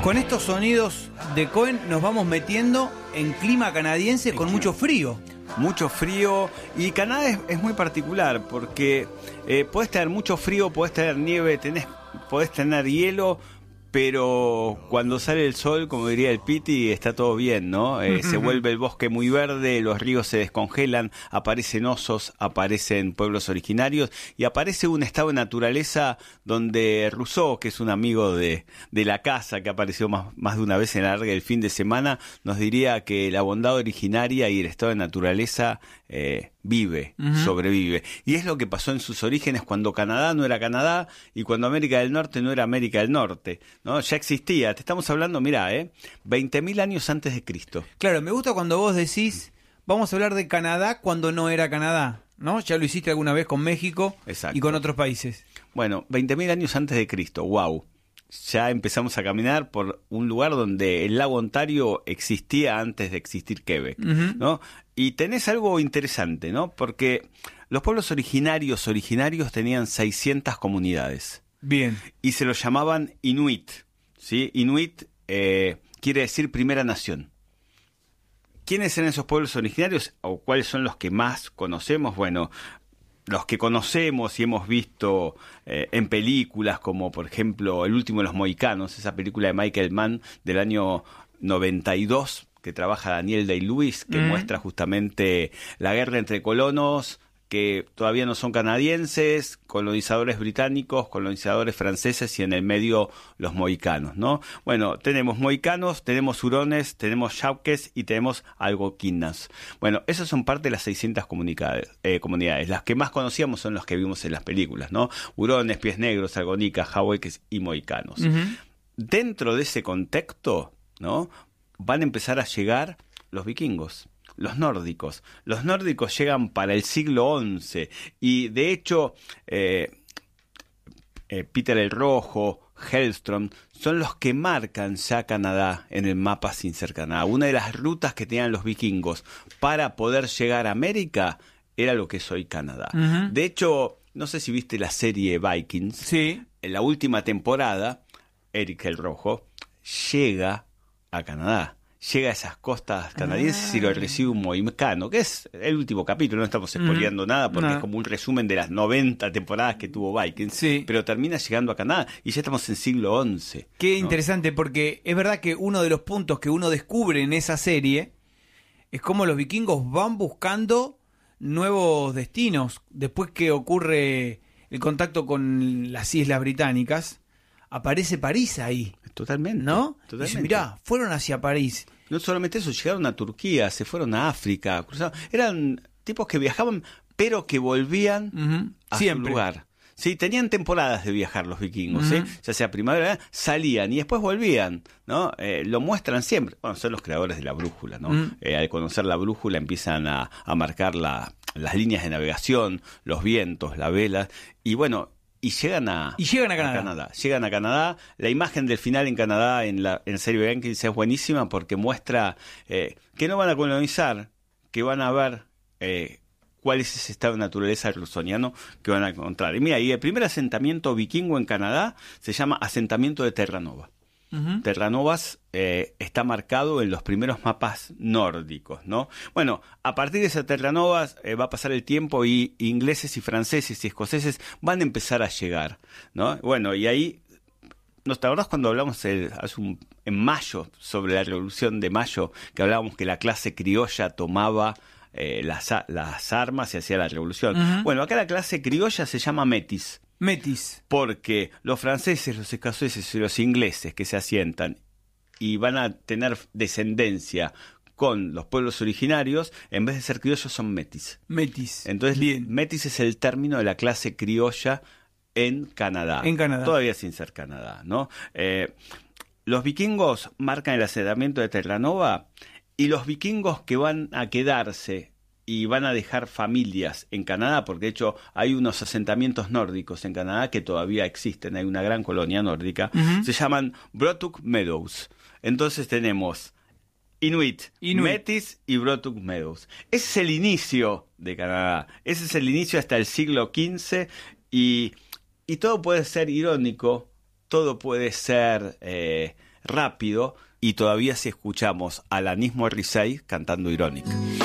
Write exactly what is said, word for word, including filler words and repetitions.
Con estos sonidos de Cohen nos vamos metiendo en clima canadiense con mucho frío. Mucho frío, y Canadá es, es muy particular porque eh, podés tener mucho frío, podés tener nieve, tenés, podés tener hielo, pero cuando sale el sol, como diría el Piti, está todo bien, ¿no? Eh, se vuelve el bosque muy verde, los ríos se descongelan, aparecen osos, aparecen pueblos originarios y aparece un estado de naturaleza donde Rousseau, que es un amigo de, de la casa, que apareció más, más de una vez en la larga del fin de semana, nos diría que la bondad originaria y el estado de naturaleza eh, vive, uh-huh. sobrevive. Y es lo que pasó en sus orígenes cuando Canadá no era Canadá y cuando América del Norte no era América del Norte, ¿no? Ya existía, te estamos hablando, mirá, ¿eh? veinte mil años antes de Cristo. Claro, me gusta cuando vos decís, vamos a hablar de Canadá cuando no era Canadá, ¿no? Ya lo hiciste alguna vez con México. Exacto. Y con otros países. Bueno, veinte mil años antes de Cristo, wow. Ya empezamos a caminar por un lugar donde el lago Ontario existía antes de existir Quebec, uh-huh. ¿no? Y tenés algo interesante, ¿no? Porque los pueblos originarios, originarios tenían seiscientas comunidades. Bien. Y se los llamaban Inuit, ¿sí? Inuit eh, quiere decir primera nación. ¿Quiénes eran esos pueblos originarios o cuáles son los que más conocemos? Bueno, los que conocemos y hemos visto eh, en películas como, por ejemplo, El último de los mohicanos, esa película de Michael Mann del año noventa y dos, que trabaja Daniel Day-Lewis, que mm. muestra justamente la guerra entre colonos que todavía no son canadienses, colonizadores británicos, colonizadores franceses y en el medio los mohicanos, ¿no? Bueno, tenemos mohicanos, tenemos hurones, tenemos yauques y tenemos algonquinas. Bueno, esas son parte de las seiscientas comunidades, eh, comunidades. Las que más conocíamos son las que vimos en las películas, ¿no? Hurones, pies negros, algonicas, yauques y mohicanos. Uh-huh. Dentro de ese contexto, ¿no? Van a empezar a llegar los vikingos. Los nórdicos. Los nórdicos llegan para el siglo once y de hecho eh, eh, Peter el Rojo, Hellstrom, son los que marcan ya Canadá en el mapa sin ser Canadá. Una de las rutas que tenían los vikingos para poder llegar a América era lo que es hoy Canadá. Uh-huh. De hecho, no sé si viste la serie Vikings. Sí. En la última temporada, Eric el Rojo llega a Canadá. Llega a esas costas canadienses ah. y lo recibe un mohicano, que es el último capítulo, no estamos spoileando mm. nada porque no. es como un resumen de las noventa temporadas que tuvo Vikings, sí. pero termina llegando a Canadá y ya estamos en siglo once. Qué ¿no? interesante, porque es verdad que uno de los puntos que uno descubre en esa serie es cómo los vikingos van buscando nuevos destinos. Después que ocurre el contacto con las Islas Británicas, aparece París ahí. Totalmente. ¿No? Totalmente. Dice, mirá, fueron hacia París. No solamente eso, llegaron a Turquía, se fueron a África, cruzaron. Eran tipos que viajaban, pero que volvían uh-huh. a Siempre. su lugar. Sí, tenían temporadas de viajar los vikingos, uh-huh. ¿sí? Ya sea primavera, salían y después volvían, ¿no? Eh, lo muestran siempre. Bueno, son los creadores de la brújula, ¿no? Uh-huh. Eh, al conocer la brújula empiezan a, a marcar la, las líneas de navegación, los vientos, la vela, y bueno... Y llegan a, y llegan a Canadá. a Canadá. Llegan a Canadá. La imagen del final en Canadá en la, en la serie Vikings es buenísima porque muestra eh, que no van a colonizar, que van a ver eh, cuál es ese estado de naturaleza rusoniano que van a encontrar. Y mira, y el primer asentamiento vikingo en Canadá se llama asentamiento de Terranova. Uh-huh. Terranovas eh, está marcado en los primeros mapas nórdicos, ¿no? Bueno, a partir de esas Terranovas eh, va a pasar el tiempo y ingleses y franceses y escoceses van a empezar a llegar, ¿no? Bueno, y ahí, ¿nos te acordás cuando hablamos el, hace un, en mayo sobre la Revolución de Mayo, que hablábamos que la clase criolla tomaba eh, las, las armas y hacía la revolución? Uh-huh. Bueno, acá la clase criolla se llama metis. Metis. Porque los franceses, los escoceses y los ingleses que se asientan y van a tener descendencia con los pueblos originarios, en vez de ser criollos son metis. Metis. Entonces, Bien. metis es el término de la clase criolla en Canadá. En Canadá. Todavía sin ser Canadá, ¿no? Eh, los vikingos marcan el asentamiento de Terranova y los vikingos que van a quedarse y van a dejar familias en Canadá, porque de hecho hay unos asentamientos nórdicos en Canadá que todavía existen, hay una gran colonia nórdica, uh-huh. se llaman Brotuk Meadows. Entonces tenemos Inuit, Inuit, Metis y Brotuk Meadows. Ese es el inicio de Canadá, ese es el inicio hasta el siglo quince y, y todo puede ser irónico, todo puede ser eh, rápido, y todavía si escuchamos a Alanis Morissette cantando Ironic.